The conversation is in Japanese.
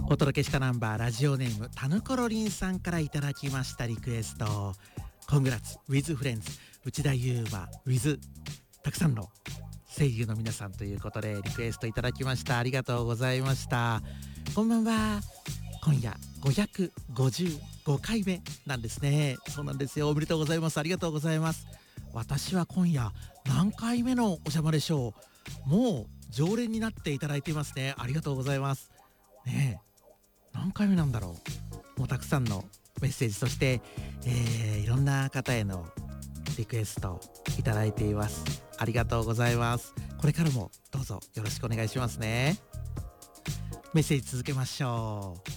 お届けしたナンバー、ラジオネームタヌコロリンさんからいただきましたリクエスト、コングラッツ with フレンズ、内田裕馬 with たくさんの声優の皆さんということでリクエストいただきました。ありがとうございました。こんばんは。今夜555回目なんですね。そうなんですよ。おめでとうございます。ありがとうございます。私は今夜何回目のお邪魔でしょう。もう常連になっていただいていますね。ありがとうございますね。何回目なんだろう。もうたくさんのメッセージ、そして、いろんな方へのリクエストいただいています。ありがとうございます。これからもどうぞよろしくお願いしますね。メッセージ続けましょう。